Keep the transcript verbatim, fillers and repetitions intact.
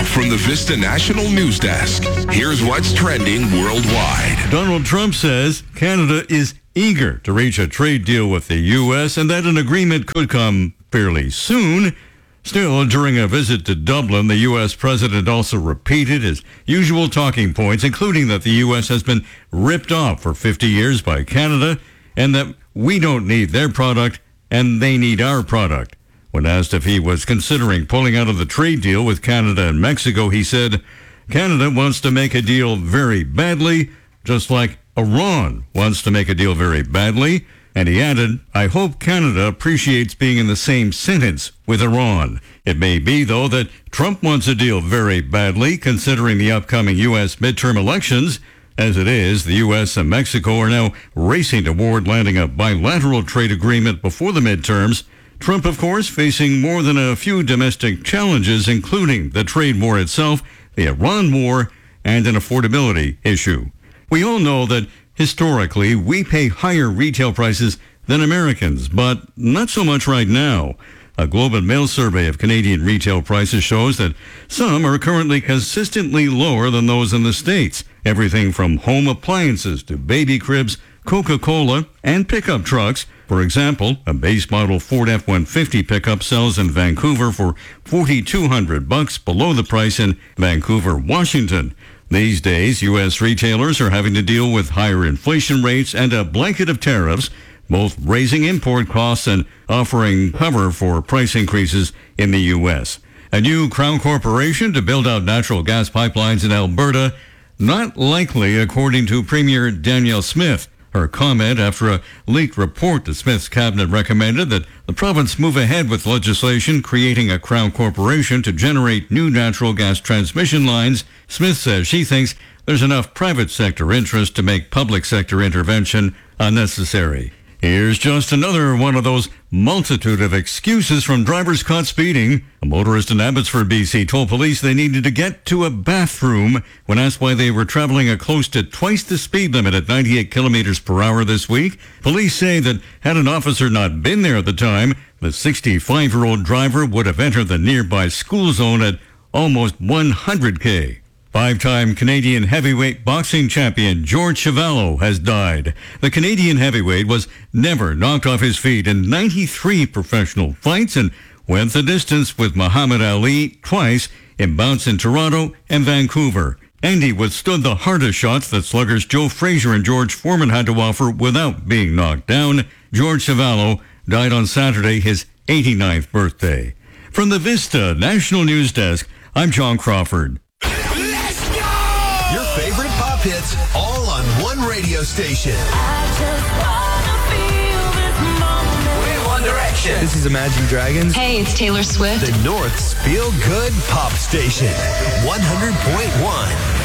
Now, from the Vista National News Desk, here's what's trending worldwide. Donald Trump says Canada is eager to reach a trade deal with the U S and that an agreement could come fairly soon. Still, during a visit to Dublin, the U S president also repeated his usual talking points, including that the U S has been ripped off for fifty years by Canada and that we don't need their product and they need our product. When asked if he was considering pulling out of the trade deal with Canada and Mexico, he said, Canada wants to make a deal very badly, just like Iran wants to make a deal very badly. And he added, I hope Canada appreciates being in the same sentence with Iran. It may be, though, that Trump wants a deal very badly, considering the upcoming U S midterm elections. As it is, the U S and Mexico are now racing toward landing a bilateral trade agreement before the midterms. Trump, of course, facing more than a few domestic challenges, including the trade war itself, the Iran war, and an affordability issue. We all know that historically, we pay higher retail prices than Americans, but not so much right now. A Globe and Mail survey of Canadian retail prices shows that some are currently consistently lower than those in the States. Everything from home appliances to baby cribs, Coca-Cola, and pickup trucks. For example, a base model Ford F one fifty pickup sells in Vancouver for forty-two hundred bucks, below the price in Vancouver, Washington. These days, U S retailers are having to deal with higher inflation rates and a blanket of tariffs, both raising import costs and offering cover for price increases in the U S. A new Crown Corporation to build out natural gas pipelines in Alberta, not likely, according to Premier Danielle Smith. Her comment after a leaked report that Smith's cabinet recommended that the province move ahead with legislation creating a Crown Corporation to generate new natural gas transmission lines. Smith says she thinks there's enough private sector interest to make public sector intervention unnecessary. Here's just another one of those multitude of excuses from drivers caught speeding. A motorist in Abbotsford, B C, told police they needed to get to a bathroom when asked why they were traveling at close to twice the speed limit at ninety-eight kilometers per hour this week. Police say that had an officer not been there at the time, the sixty-five-year-old driver would have entered the nearby school zone at almost one hundred K. Five-time Canadian heavyweight boxing champion George Chuvalo has died. The Canadian heavyweight was never knocked off his feet in ninety-three professional fights and went the distance with Muhammad Ali twice in bouts in Toronto and Vancouver. And he withstood the hardest shots that sluggers Joe Frazier and George Foreman had to offer without being knocked down. George Chuvalo died on Saturday, his eighty-ninth birthday. From the Vista National News Desk, I'm John Crawford. Your favorite pop hits, all on one radio station. I just wanna feel this moment. We're One Direction. This is Imagine Dragons. Hey, it's Taylor Swift. The North's feel-good pop station. one hundred point one.